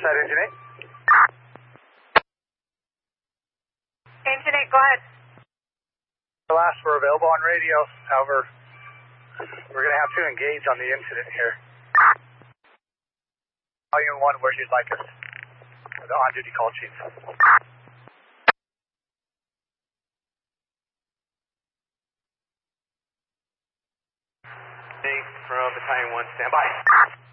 that Engine 8. Engine 8, go ahead. Last, we're available on radio. However, we're going to have to engage on the incident here. Volume 1, where you'd like us. The on-duty call chief. From Battalion 1, stand by.